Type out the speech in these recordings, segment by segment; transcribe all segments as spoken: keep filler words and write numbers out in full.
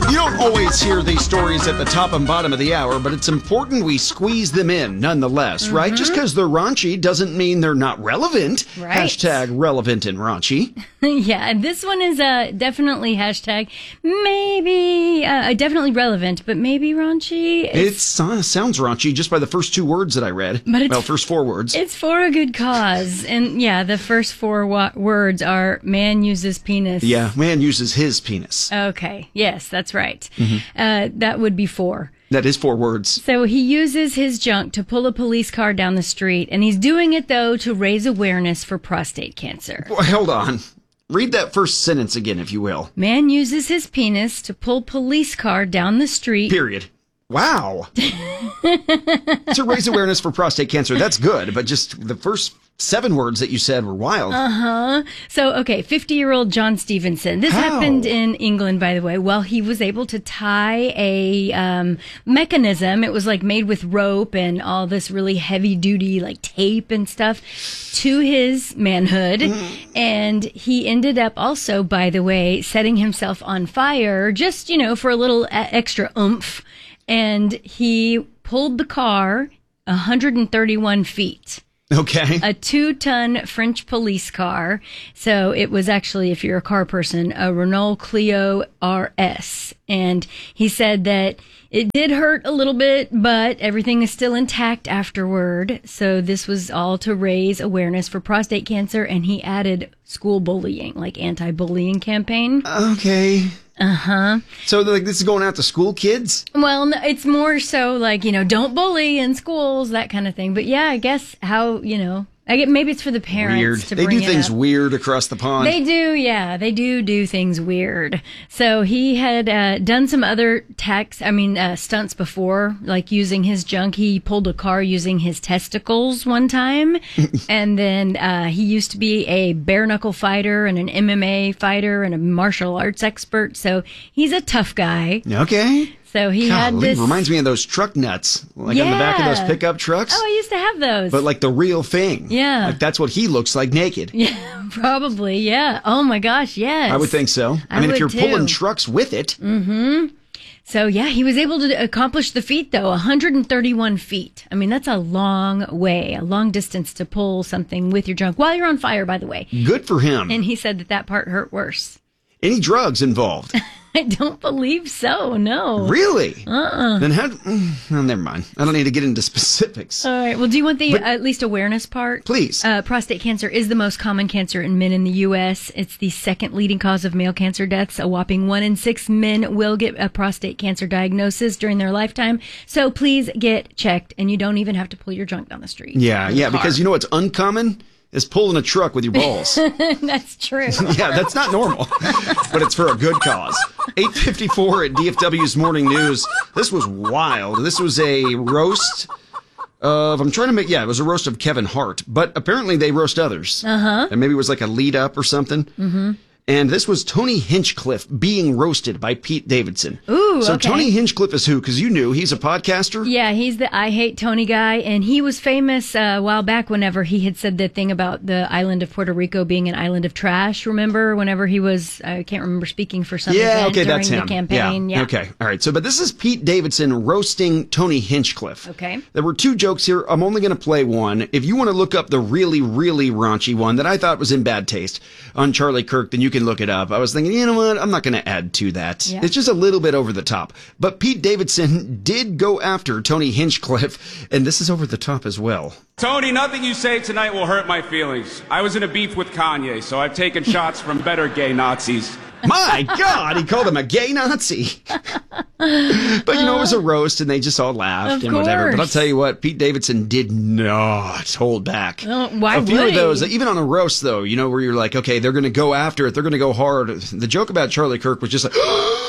You don't always hear these stories at the top and bottom of the hour, but it's important we squeeze them in nonetheless, mm-hmm. right? Just because they're raunchy doesn't mean they're not relevant. Right. Hashtag relevant and raunchy. Yeah, and this one is uh, definitely hashtag maybe, uh, definitely relevant, but maybe raunchy. It uh, sounds raunchy just by the first two words that I read. But it's, well, first four words. It's for a good cause. And yeah, the first four wa- words are man uses penis. Yeah, man uses his penis. Okay, yes, that's right. Mm-hmm. Uh, that would be four. That is four words. So he uses his junk to pull a police car down the street, and he's doing it, though, to raise awareness for prostate cancer. Well, hold on. Read that first sentence again, if you will. Man uses his penis to pull police car down the street. Period. Wow. To raise awareness for prostate cancer, that's good, but just the first seven words that you said were wild. Uh-huh. So, okay, fifty-year-old John Stevenson. This How? happened in England, by the way. Well, he was able to tie a um, mechanism. It was like made with rope and all this really heavy-duty like tape and stuff to his manhood. Mm. And he ended up also, by the way, setting himself on fire just, you know, for a little extra oomph. And he pulled the car one hundred thirty-one feet. Okay. A two-ton French police car. So it was actually, if you're a car person, a Renault Clio R S. And he said that it did hurt a little bit, but everything is still intact afterward. So this was all to raise awareness for prostate cancer. And he added school bullying, like anti-bullying campaign. Okay. Uh-huh. So, like, this is going out to school kids? Well, no, it's more so like, you know, don't bully in schools, that kind of thing. But yeah, I guess how, you know, I get, maybe it's for the parents weird. to they bring do it things up. weird across the pond. They do, yeah. They do do things weird. So he had uh, done some other tax, I mean, uh, stunts before, like using his junk. He pulled a car using his testicles one time. And then uh, he used to be a bare knuckle fighter and an M M A fighter and a martial arts expert. So he's a tough guy. Okay. So he Golly, had this. Reminds me of those truck nuts, like yeah. on the back of those pickup trucks. Oh, I used to have those. But like the real thing. Yeah. Like that's what he looks like naked. Yeah, probably. Yeah. Oh my gosh. Yes. I would think so. I, I mean, would if you're too. pulling trucks with it. Mm-hmm. So yeah, he was able to accomplish the feat though, one hundred thirty-one feet. I mean, that's a long way, a long distance to pull something with your junk while you're on fire, by the way. Good for him. And he said that that part hurt worse. Any drugs involved? I don't believe so, no. Really? Uh-uh. Then how... Well, never mind. I don't need to get into specifics. All right. Well, do you want the But, uh, at least awareness part? Please. Uh, prostate cancer is the most common cancer in men in the U S. It's the second leading cause of male cancer deaths. A whopping one in six men will get a prostate cancer diagnosis during their lifetime. So please get checked, and you don't even have to pull your junk down the street. Yeah, yeah, because you know what's uncommon? Is pulling a truck with your balls. That's true. Yeah, that's not normal, but it's for a good cause. eight fifty-four at D F W's Morning News. This was wild. This was a roast of, I'm trying to make, yeah, it was a roast of Kevin Hart, but apparently they roast others. Uh-huh. And maybe it was like a lead up or something. Mm-hmm. And this was Tony Hinchcliffe being roasted by Pete Davidson. Ooh, So okay. Tony Hinchcliffe is who? Because you knew he's a podcaster. Yeah, he's the I Hate Tony guy, and he was famous uh, a while back whenever he had said the thing about the island of Puerto Rico being an island of trash, remember? Whenever he was, I can't remember, speaking for some Yeah, event okay, during that's the him. campaign. Yeah. Yeah. Okay. All right. So, but this is Pete Davidson roasting Tony Hinchcliffe. Okay. There were two jokes here. I'm only going to play one. If you want to look up the really, really raunchy one that I thought was in bad taste on Charlie Kirk, then you can look it up. I was thinking, you know what? I'm not going to add to that. Yeah. It's just a little bit over the top. But Pete Davidson did go after Tony Hinchcliffe, and this is over the top as well. Tony, nothing you say tonight will hurt my feelings. I was in a beef with Kanye, so I've taken shots from better gay Nazis. My God, he called him a gay Nazi. But, you know, it was a roast, and they just all laughed Of and whatever. But I'll course. tell you what, Pete Davidson did not hold back. Oh, why a few would of those, he? even on a roast, though, you know, where you're like, okay, they're going to go after it. They're going to go hard. The joke about Charlie Kirk was just like,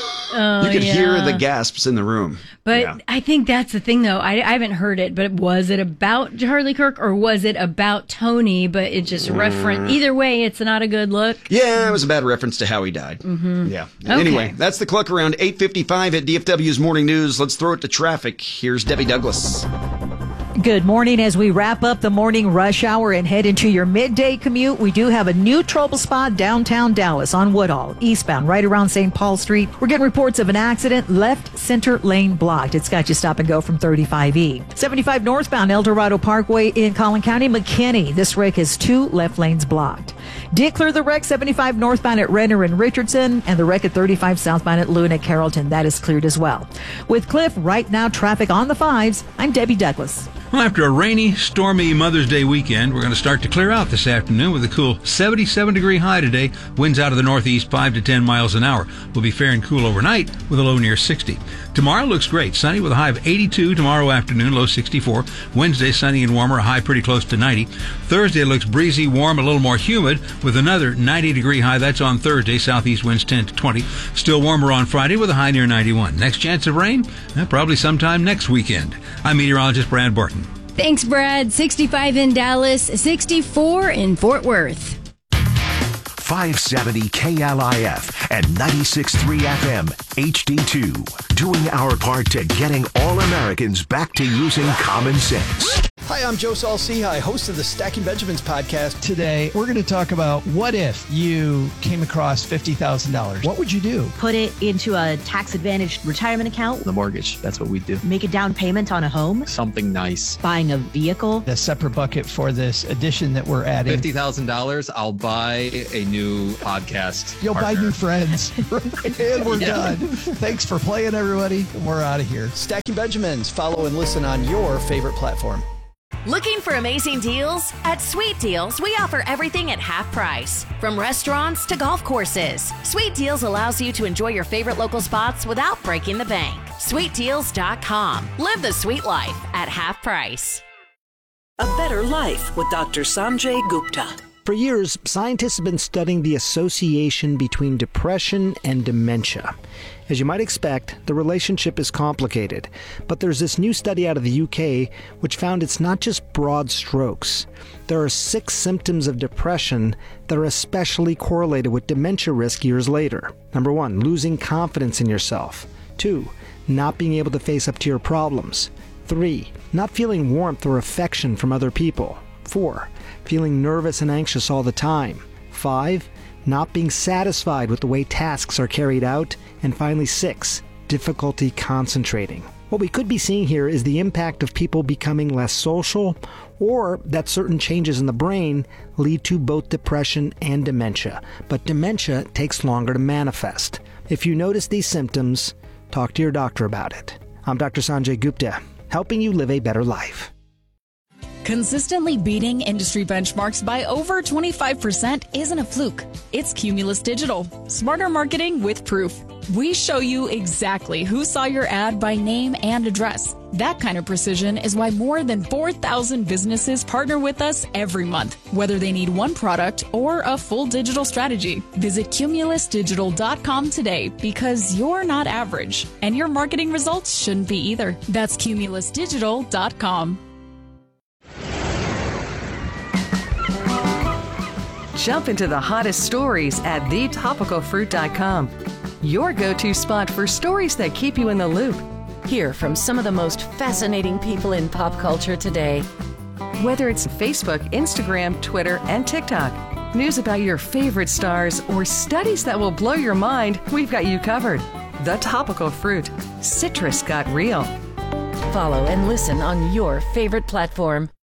Oh, you could yeah. hear the gasps in the room. But Yeah. I think that's the thing, though. I, I haven't heard it, but was it about Charlie Kirk or was it about Tony? But it just referenced. Either way, it's not a good look. Yeah, it was a bad reference to how he died. Mm-hmm. Yeah. Okay. Anyway, that's the cluck around eight fifty-five at D F W's Morning News. Let's throw it to traffic. Here's Debbie Douglas. Good morning. As we wrap up the morning rush hour and head into your midday commute, we do have a new trouble spot downtown Dallas on Woodall, eastbound, right around Saint Paul Street. We're getting reports of an accident, left center lane blocked. It's got you stop and go from thirty-five E. seventy-five northbound El Dorado Parkway in Collin County, McKinney. This wreck has two left lanes blocked. Did clear the wreck seventy-five northbound at Renner and Richardson, and the wreck at thirty-five southbound at Loon at Carrollton. That is cleared as well. With Cliff, right now traffic on the fives. I'm Debbie Douglas. Well, after a rainy, stormy Mother's Day weekend, we're going to start to clear out this afternoon with a cool seventy-seven degree high today. Winds out of the northeast five to ten miles an hour. We'll be fair and cool overnight with a low near sixty. Tomorrow looks great. Sunny with a high of eighty-two tomorrow afternoon, low sixty-four. Wednesday, sunny and warmer, a high pretty close to ninety. Thursday looks breezy, warm, a little more humid with another ninety degree high. That's on Thursday. Southeast winds ten to twenty. Still warmer on Friday with a high near ninety-one. Next chance of rain? Eh, probably sometime next weekend. I'm meteorologist Brad Barton. Thanks, Brad. sixty-five in Dallas, sixty-four in Fort Worth. five seventy K L I F and ninety-six point three F M H D two. Doing our part to getting all Americans back to using common sense. Hi, I'm Joe Saul-Sehy, host of the Stacking Benjamins podcast. Today, we're going to talk about what if you came across fifty thousand dollars? What would you do? Put it into a tax-advantaged retirement account. The mortgage, that's what we do. Make a down payment on a home. Something nice. Buying a vehicle. A separate bucket for this addition that we're adding. fifty thousand dollars, I'll buy a new podcast You'll partner. buy new friends. And we're Yeah. done. Thanks for playing, everybody. We're out of here. Stacking Benjamins. Follow and listen on your favorite platform. Looking for amazing deals? At Sweet Deals, we offer everything at half price. From restaurants to golf courses, Sweet Deals allows you to enjoy your favorite local spots without breaking the bank. sweet deals dot com. Live the sweet life at half price. A Better Life with Doctor Sanjay Gupta. For years, scientists have been studying the association between depression and dementia. As you might expect, the relationship is complicated, but there's this new study out of the U K which found it's not just broad strokes. There are six symptoms of depression that are especially correlated with dementia risk years later. Number one, losing confidence in yourself. Two, not being able to face up to your problems. Three, not feeling warmth or affection from other people. Four, feeling nervous and anxious all the time. Five, not being satisfied with the way tasks are carried out. And finally, six, difficulty concentrating. What we could be seeing here is the impact of people becoming less social, or that certain changes in the brain lead to both depression and dementia. But dementia takes longer to manifest. If you notice these symptoms, talk to your doctor about it. I'm Doctor Sanjay Gupta, helping you live a better life. Consistently beating industry benchmarks by over twenty-five percent isn't a fluke. It's Cumulus Digital. Smarter marketing with proof. We show you exactly who saw your ad by name and address. That kind of precision is why more than four thousand businesses partner with us every month, whether they need one product or a full digital strategy. Visit cumulus digital dot com today because you're not average, and your marketing results shouldn't be either. That's cumulus digital dot com. Jump into the hottest stories at the topical fruit dot com. Your go-to spot for stories that keep you in the loop. Hear from some of the most fascinating people in pop culture today. Whether it's Facebook, Instagram, Twitter, and TikTok, news about your favorite stars, or studies that will blow your mind, we've got you covered. The Topical Fruit. Citrus got real. Follow and listen on your favorite platform.